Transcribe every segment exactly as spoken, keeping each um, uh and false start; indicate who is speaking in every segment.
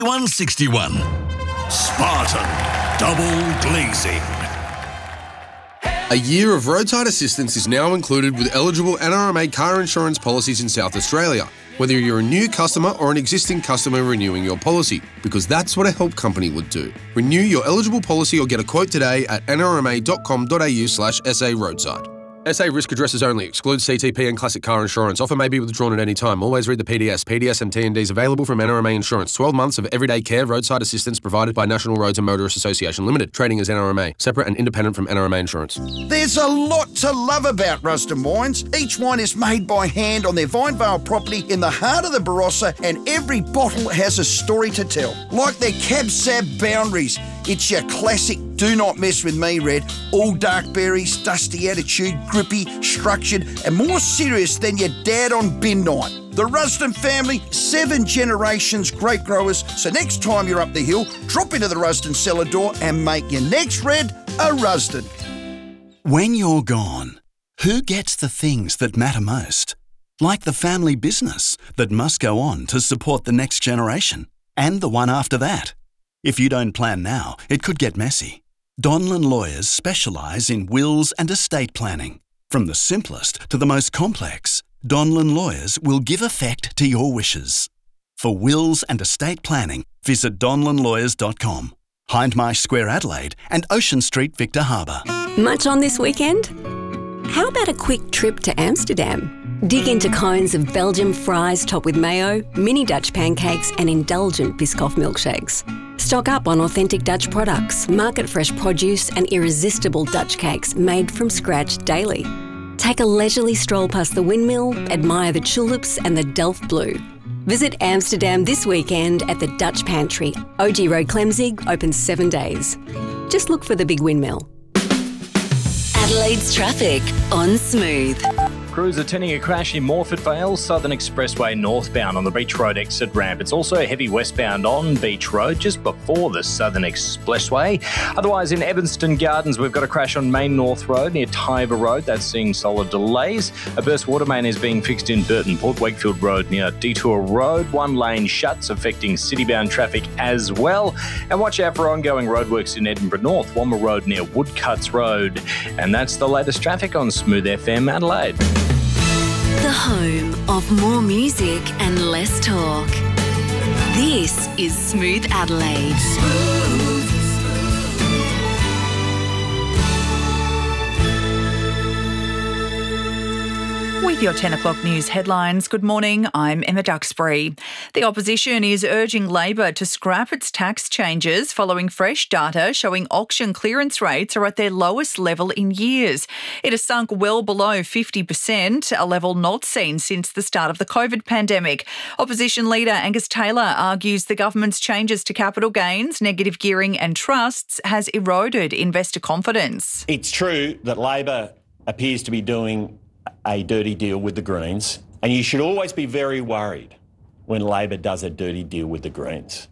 Speaker 1: one sixty-one. Spartan Double Glazing.
Speaker 2: A year of roadside assistance is now included with eligible N R M A car insurance policies in South Australia, whether you're a new customer or an existing customer renewing your policy, because that's what a help company would do. Renew your eligible policy or get a quote today at n r m a dot com dot a u slash s a roadside. S A risk addresses only. Excludes C T P and classic car insurance. Offer may be withdrawn at any time. Always read the P D S. P D S and T and Ds available from N R M A Insurance. twelve months of everyday care roadside assistance provided by National Roads and Motorists Association Limited. Trading as N R M A. Separate and independent from N R M A Insurance.
Speaker 3: There's a lot to love about Rusden Wines. Each wine is made by hand on their Vinevale property in the heart of the Barossa, and every bottle has a story to tell. Like their Cab Sab Boundaries. It's your classic do not mess with me red. All dark berries, dusty attitude, grippy, structured, and more serious than your dad on bin night. The Rusden family, seven generations great growers. So next time you're up the hill, drop into the Rusden cellar door and make your next red a Rusden.
Speaker 4: When you're gone, who gets the things that matter most? Like the family business that must go on to support the next generation and the one after that. If you don't plan now, it could get messy. Donlan Lawyers specialise in wills and estate planning. From the simplest to the most complex, Donlan Lawyers will give effect to your wishes. For wills and estate planning, visit donlan lawyers dot com. Hindmarsh Square, Adelaide and Ocean Street, Victor Harbour.
Speaker 5: Much on this weekend? How about a quick trip to Amsterdam? Dig into cones of Belgian fries topped with mayo, mini Dutch pancakes and indulgent Biscoff milkshakes. Stock up on authentic Dutch products, market-fresh produce and irresistible Dutch cakes made from scratch daily. Take a leisurely stroll past the windmill, admire the tulips and the Delft Blue. Visit Amsterdam this weekend at the Dutch Pantry. O G Road, Clemzig, open seven days. Just look for the big windmill.
Speaker 6: Adelaide's traffic on Smooth.
Speaker 7: Crews attending a crash in Morford Vale, Southern Expressway northbound on the Beach Road exit ramp. It's also heavy westbound on Beach Road just before the Southern Expressway. Otherwise, in Evanston Gardens, we've got a crash on Main North Road near Tiber Road. That's seeing solid delays. A burst water main is being fixed in Burton, Port Wakefield Road near Detour Road. One lane shuts affecting city-bound traffic as well. And watch out for ongoing roadworks in Edinburgh North, Womma Road near Woodcuts Road. And that's the latest traffic on Smooth F M Adelaide.
Speaker 6: The home of more music and less talk. This is Smooth Adelaide. Smooth.
Speaker 8: With your ten o'clock news headlines, good morning, I'm Emma Duxbury. The opposition is urging Labor to scrap its tax changes following fresh data showing auction clearance rates are at their lowest level in years. It has sunk well below fifty percent, a level not seen since the start of the COVID pandemic. Opposition leader Angus Taylor argues the government's changes to capital gains, negative gearing and trusts has eroded investor confidence.
Speaker 9: It's true that Labor appears to be doing a dirty deal with the Greens, and you should always be very worried when Labor does a dirty deal with the Greens.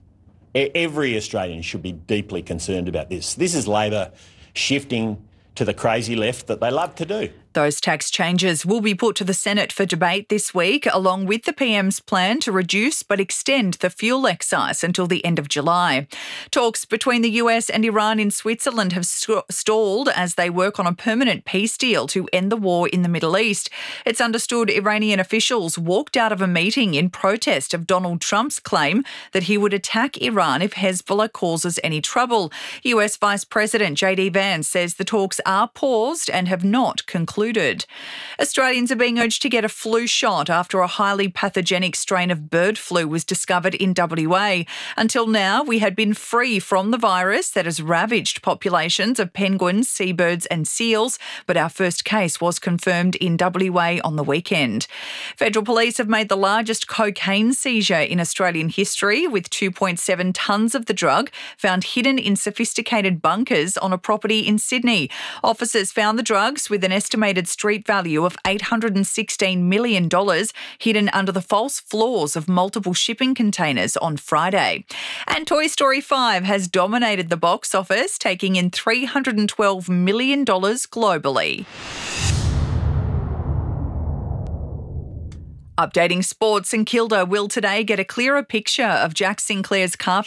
Speaker 9: Every Australian should be deeply concerned about this. This is Labor shifting to the crazy left that they love to do.
Speaker 8: Those tax changes will be put to the Senate for debate this week, along with the P M's plan to reduce but extend the fuel excise until the end of July. Talks between the U S and Iran in Switzerland have st- stalled as they work on a permanent peace deal to end the war in the Middle East. It's understood Iranian officials walked out of a meeting in protest of Donald Trump's claim that he would attack Iran if Hezbollah causes any trouble. U S Vice President J D Vance says the talks are paused and have not concluded. Australians are being urged to get a flu shot after a highly pathogenic strain of bird flu was discovered in W A. Until now, we had been free from the virus that has ravaged populations of penguins, seabirds and seals, but our first case was confirmed in W A on the weekend. Federal police have made the largest cocaine seizure in Australian history, with two point seven tonnes of the drug found hidden in sophisticated bunkers on a property in Sydney. Officers found the drugs with an estimated street value of eight hundred sixteen million dollars hidden under the false floors of multiple shipping containers on Friday. And Toy Story five has dominated the box office, taking in three hundred twelve million dollars globally. Updating sports, and Kilda will today get a clearer picture of Jack Sinclair's car